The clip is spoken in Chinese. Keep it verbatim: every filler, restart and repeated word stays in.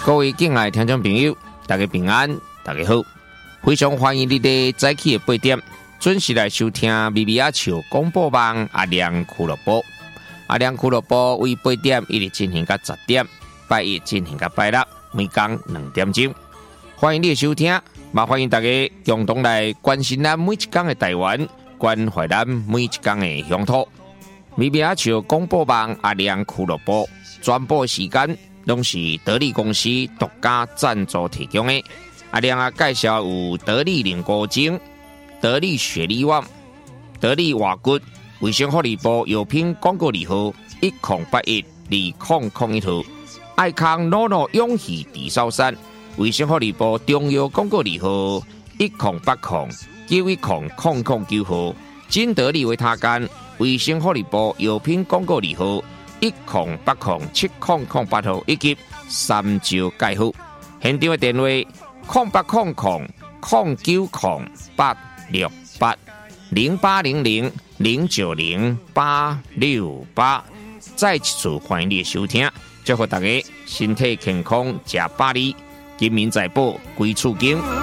各位敬爱的听众朋友，大家平安，大家好，非常欢迎你在早起的八点准时来收听咪咪阿笑广播网阿亮俱乐部。阿亮俱乐部为八点一直进行到十点，拜一进行到拜六，每天两点钟。欢迎你的收听，也欢迎大家共同来关心咱每一天的台湾，关怀咱每一天的乡土。咪咪阿笑广播网阿亮俱乐部转播时间拢是得力公司独家赞助提供的。阿亮啊，介绍有得力凝固精、得力雪力旺、得力瓦骨、卫生福利部药品广告字号一零八一二零零一号，爱康诺诺永续地烧山，卫生福利部中药广告字号一零八零九一零零零九号，金得力维他干，卫生福利部药品广告字号一零八零七零零八号，以及三招介护。现场的电话零八零零零九零八六八零八零零零九零八六八。再一次欢迎你的收听，祝福大家身体健康，吃百里，金民财宝归厝经。